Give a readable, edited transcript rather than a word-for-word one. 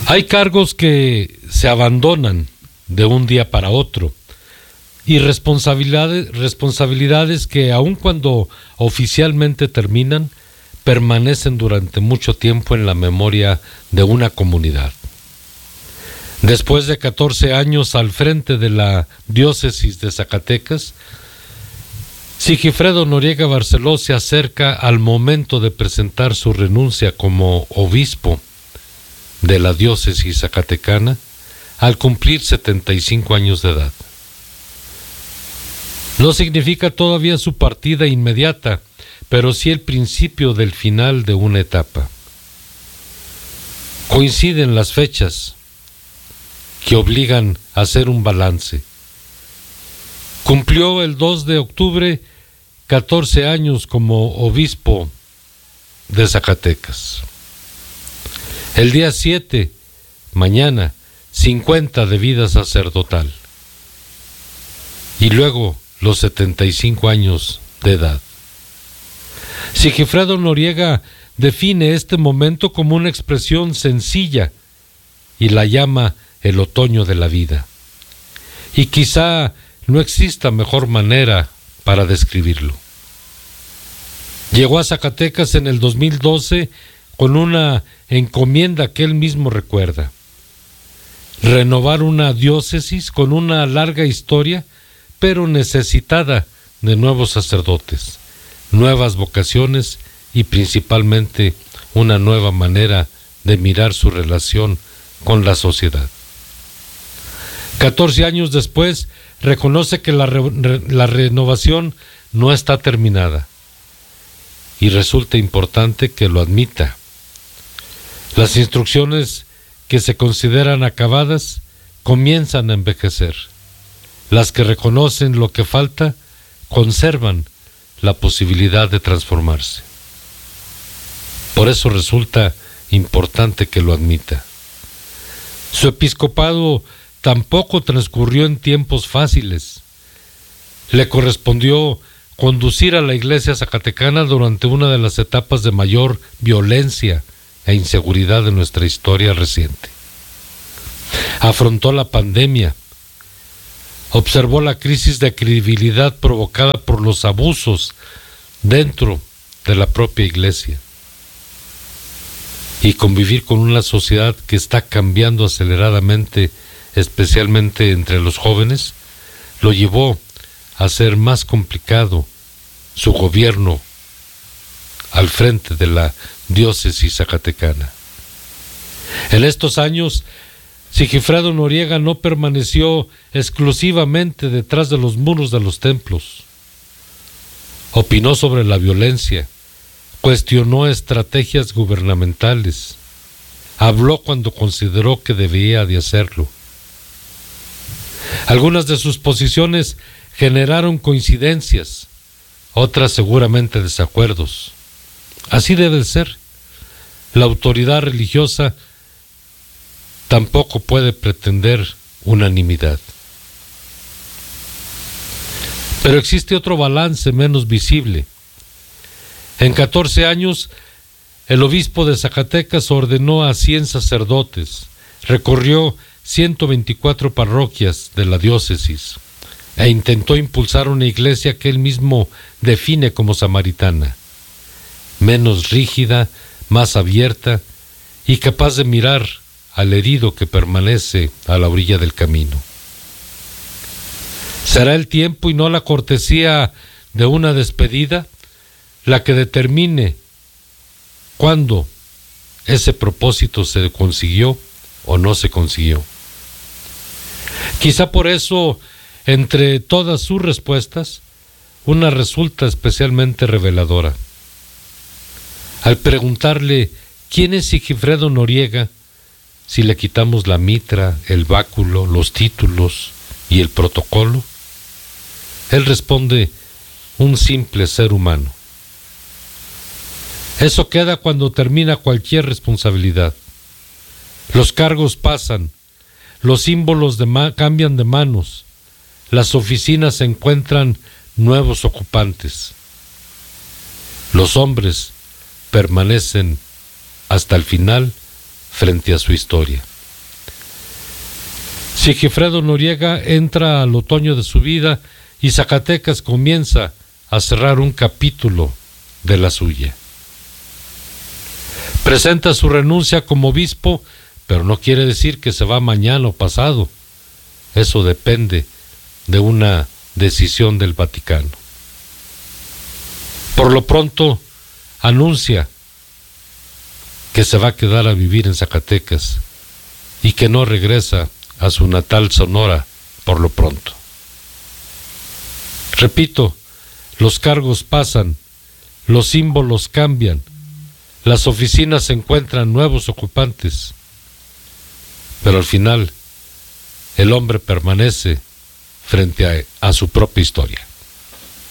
Hay cargos que se abandonan de un día para otro y responsabilidades que aun cuando oficialmente terminan, permanecen durante mucho tiempo en la memoria de una comunidad. Después de 14 años al frente de la diócesis de Zacatecas, Sigifredo Noriega Barceló se acerca al momento de presentar su renuncia como obispo de la diócesis zacatecana al cumplir 75 años de edad. No significa todavía su partida inmediata, pero sí el principio del final de una etapa. Coinciden las fechas que obligan a hacer un balance. Cumplió el 2 de octubre 14 años como obispo de Zacatecas. El día 7, mañana, 50 de vida sacerdotal. Y luego los 75 años de edad. Sigifredo Noriega define este momento como una expresión sencilla y la llama el otoño de la vida. Y quizá no exista mejor manera para describirlo. Llegó a Zacatecas en el 2012 con una encomienda que él mismo recuerda: renovar una diócesis con una larga historia, pero necesitada de nuevos sacerdotes, nuevas vocaciones y principalmente una nueva manera de mirar su relación con la sociedad. 14 años después, reconoce que la renovación no está terminada y resulta importante que lo admita. Las instrucciones que se consideran acabadas comienzan a envejecer. Las que reconocen lo que falta conservan la posibilidad de transformarse. Por eso resulta importante que lo admita. Su episcopado tampoco transcurrió en tiempos fáciles. Le correspondió conducir a la iglesia zacatecana durante una de las etapas de mayor violencia e inseguridad de nuestra historia reciente. Afrontó la pandemia, observó la crisis de credibilidad provocada por los abusos dentro de la propia iglesia y convivir con una sociedad que está cambiando aceleradamente, especialmente entre los jóvenes, lo llevó a hacer más complicado su gobierno al frente de la diócesis zacatecana. En estos años, Sigifredo Noriega no permaneció exclusivamente detrás de los muros de los templos. Opinó sobre la violencia, cuestionó estrategias gubernamentales, habló cuando consideró que debía de hacerlo. Algunas de sus posiciones generaron coincidencias, otras seguramente desacuerdos. Así debe ser. La autoridad religiosa tampoco puede pretender unanimidad. Pero existe otro balance menos visible. En 14 años, el obispo de Zacatecas ordenó a 100 sacerdotes, recorrió 124 parroquias de la diócesis e intentó impulsar una iglesia que él mismo define como samaritana, menos rígida, más abierta y capaz de mirar al herido que permanece a la orilla del camino. ¿Será el tiempo y no la cortesía de una despedida la que determine cuándo ese propósito se consiguió o no se consiguió? Quizá por eso, entre todas sus respuestas, una resulta especialmente reveladora. Al preguntarle quién es Sigifredo Noriega, si le quitamos la mitra, el báculo, los títulos y el protocolo, él responde: un simple ser humano. Eso queda cuando termina cualquier responsabilidad. Los cargos pasan, los símbolos cambian de manos, las oficinas encuentran nuevos ocupantes. Los hombres permanecen hasta el final frente a su historia. Sigifredo Noriega entra al otoño de su vida y Zacatecas comienza a cerrar un capítulo de la suya. Presenta su renuncia como obispo, pero no quiere decir que se va mañana o pasado. Eso depende de una decisión del Vaticano. Por lo pronto, anuncia que se va a quedar a vivir en Zacatecas y que no regresa a su natal Sonora por lo pronto. Repito, los cargos pasan, los símbolos cambian, las oficinas encuentran nuevos ocupantes, pero al final el hombre permanece frente a su propia historia.